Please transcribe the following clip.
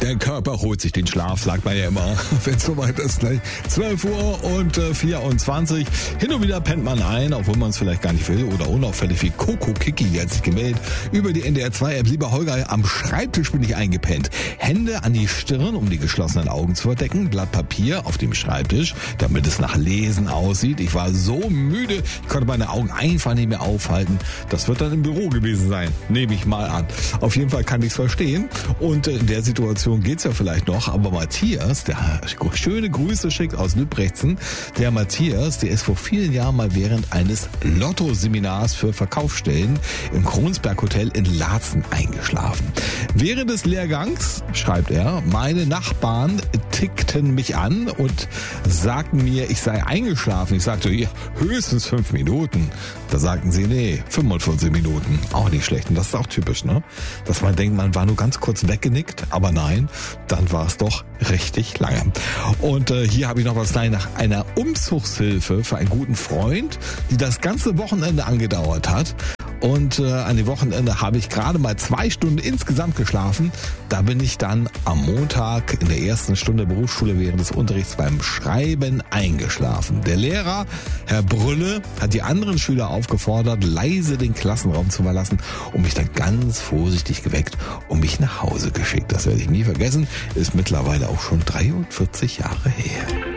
Der Körper holt sich den Schlaf, sagt man ja immer, wenn es soweit ist. Gleich 12 Uhr und 24. Hin und wieder pennt man ein, obwohl man es vielleicht gar nicht will. Oder unauffällig wie Coco Kiki, die hat sich gemeldet über die NDR 2-App. Lieber Holger, am Schreibtisch bin ich eingepennt. Hände an die Stirn, um die geschlossenen Augen zu verdecken. Blatt Papier auf dem Schreibtisch, damit es nach Lesen aussieht. Ich war so müde, ich konnte meine Augen einfach nicht mehr aufhalten. Das wird dann im Büro gewesen sein, nehme ich mal an. Auf jeden Fall kann ich es verstehen. Und in der Situation geht's ja vielleicht noch. Aber Matthias, der schöne Grüße schickt aus Lübrechtsen. Der Matthias, der ist vor vielen Jahren mal während eines Lotto-Seminars für Verkaufsstellen im Kronsberg Hotel in Laatzen eingeschlafen. Während des Lehrgangs, schreibt er, meine Nachbarn tickten mich an und sagten mir, ich sei eingeschlafen. Ich sagte, ja, höchstens 5 Minuten. Da sagten sie, nee, 45 Minuten. Auch nicht schlecht. Und das ist auch typisch, ne? Dass man denkt, man war nur ganz kurz weggenickt, aber nein, dann war es doch richtig lange. Und hier habe ich noch was nach einer Umzugshilfe für einen guten Freund, die das ganze Wochenende angedauert hat. Und an dem Wochenende habe ich gerade mal 2 Stunden insgesamt geschlafen. Da bin ich dann am Montag in der ersten Stunde Berufsschule während des Unterrichts beim Schreiben eingeschlafen. Der Lehrer, Herr Brülle, hat die anderen Schüler aufgefordert, leise den Klassenraum zu verlassen und mich dann ganz vorsichtig geweckt und mich nach Hause geschickt. Das werde ich nie vergessen, ist mittlerweile auch schon 43 Jahre her.